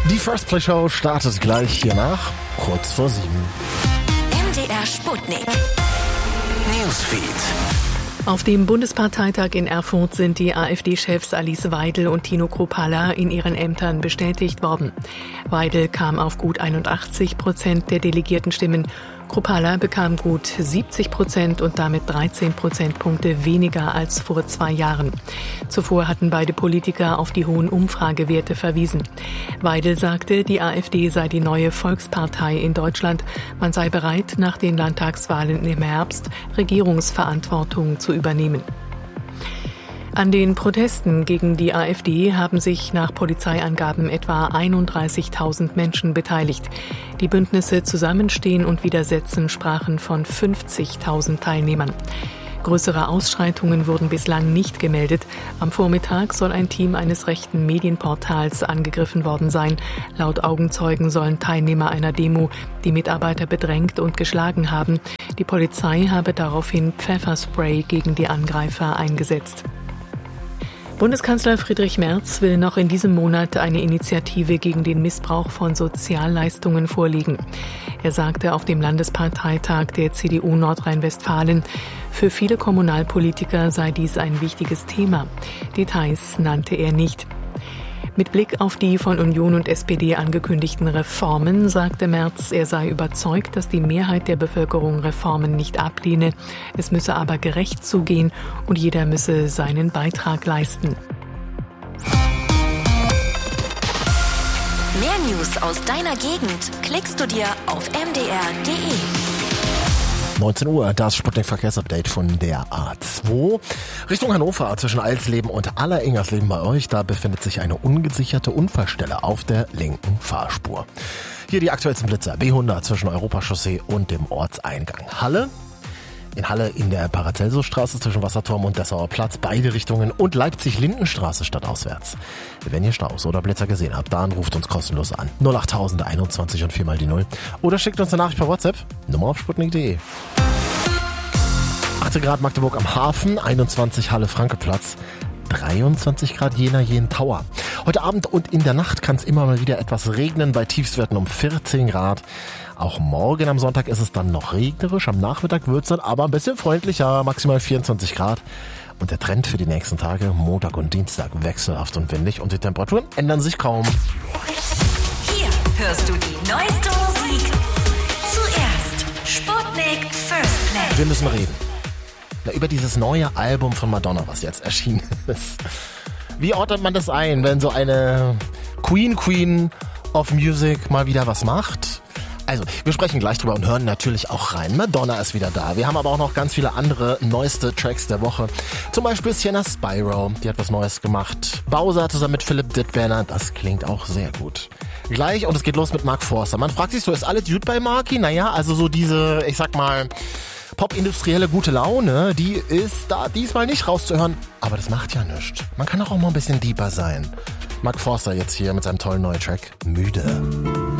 Die First Play Show startet gleich hier nach, kurz vor 7. MDR Sputnik. Newsfeed. Auf dem Bundesparteitag in Erfurt sind die AfD-Chefs Alice Weidel und Tino Kruppalla in ihren Ämtern bestätigt worden. Weidel kam auf gut 81% der Delegiertenstimmen. Kruppalla bekam gut 70% und damit 13 Prozentpunkte weniger als vor 2 Jahren. Zuvor hatten beide Politiker auf die hohen Umfragewerte verwiesen. Weidel sagte, die AfD sei die neue Volkspartei in Deutschland. Man sei bereit, nach den Landtagswahlen im Herbst Regierungsverantwortung zu übernehmen. An den Protesten gegen die AfD haben sich nach Polizeiangaben etwa 31.000 Menschen beteiligt. Die Bündnisse Zusammenstehen und Widersetzen sprachen von 50.000 Teilnehmern. Größere Ausschreitungen wurden bislang nicht gemeldet. Am Vormittag soll ein Team eines rechten Medienportals angegriffen worden sein. Laut Augenzeugen sollen Teilnehmer einer Demo die Mitarbeiter bedrängt und geschlagen haben. Die Polizei habe daraufhin Pfefferspray gegen die Angreifer eingesetzt. Bundeskanzler Friedrich Merz will noch in diesem Monat eine Initiative gegen den Missbrauch von Sozialleistungen vorlegen. Er sagte auf dem Landesparteitag der CDU Nordrhein-Westfalen, für viele Kommunalpolitiker sei dies ein wichtiges Thema. Details nannte er nicht. Mit Blick auf die von Union und SPD angekündigten Reformen sagte Merz, er sei überzeugt, dass die Mehrheit der Bevölkerung Reformen nicht ablehne. Es müsse aber gerecht zugehen und jeder müsse seinen Beitrag leisten. Mehr News aus deiner Gegend klickst du dir auf mdr.de. 19 Uhr, das Sputnik-Verkehrsupdate von der A2. Richtung Hannover zwischen Alsleben und Alleringers-Leben bei euch. Da befindet sich eine ungesicherte Unfallstelle auf der linken Fahrspur. Hier die aktuellsten Blitzer. B100 zwischen Europachaussee und dem Ortseingang Halle. In Halle in der Paracelsusstraße zwischen Wasserturm und Dessauer Platz, beide Richtungen, und Leipzig-Lindenstraße stadtauswärts. Wenn ihr Staus oder Blitzer gesehen habt, dann ruft uns kostenlos an. 08000 21 und 4 mal die 0. Oder schickt uns eine Nachricht per WhatsApp. Nummer auf sputnik.de. 18 Grad Magdeburg am Hafen, 21 Halle-Franke-Platz. 23 Grad Jena Tower. Heute Abend und in der Nacht kann es immer mal wieder etwas regnen, bei Tiefstwerten um 14 Grad. Auch morgen am Sonntag ist es dann noch regnerisch, am Nachmittag wird es dann aber ein bisschen freundlicher, maximal 24 Grad. Und der Trend für die nächsten Tage, Montag und Dienstag, wechselhaft und windig und die Temperaturen ändern sich kaum. Hier hörst du die neueste Musik. Zuerst Sputnik First Play. Wir müssen reden. Über dieses neue Album von Madonna, was jetzt erschienen ist. Wie ordnet man das ein, wenn so eine Queen of Music mal wieder was macht? Also, wir sprechen gleich drüber und hören natürlich auch rein. Madonna ist wieder da. Wir haben aber auch noch ganz viele andere neueste Tracks der Woche. Zum Beispiel Sienna Spyro, die hat was Neues gemacht. Bowser zusammen mit Philipp Dittberner, das klingt auch sehr gut. Gleich, und es geht los mit Mark Forster. Man fragt sich so, ist alles gut bei Marky? Naja, also so diese, ich sag mal, pop-industrielle gute Laune, die ist da diesmal nicht rauszuhören. Aber das macht ja nichts. Man kann auch mal ein bisschen deeper sein. Mark Forster jetzt hier mit seinem tollen neuen Track Müde.